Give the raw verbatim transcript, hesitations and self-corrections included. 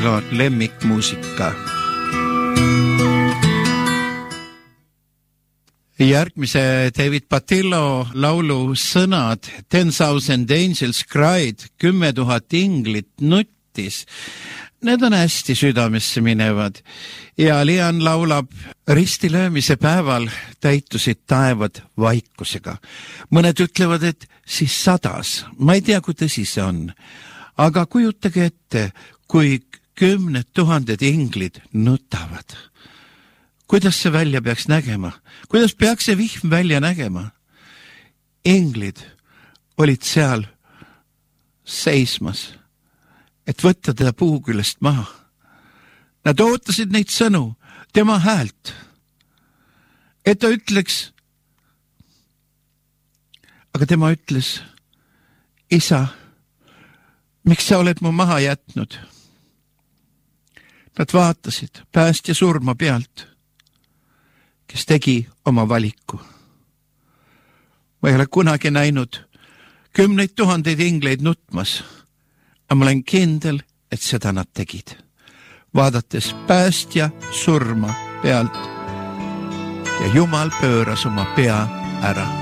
on lemmikmuusika. Järgmise David Patillo laulu sõnad Ten thousand angels cried, kümme tuhat inglit nuttis. Need on hästi südamesse minevad ja Lian laulab ristilöömise päeval täitusid taevad vaikusega. Mõned ütlevad, et siis sadas. Ma ei tea, kui tõsi see on. Aga kujutage ette, kui kümned tuhanded inglid nutavad. Kuidas see välja peaks nägema? Kuidas peaks see vihm välja nägema? Inglid olid seal seismas, et võtta teda puu küljest maha. Nad ootasid neid sõnu, tema häält, et ta ütleks. Aga tema ütles, isa, miks sa oled mu maha jätnud? Nad vaatasid päästja surma pealt, kes tegi oma valiku. Ma ei ole kunagi näinud kümneid tuhandeid ingleid nutmas, aga ma olen kindel, et seda nad tegid, vaadates päästja surma pealt ja Jumal pööras oma pea ära.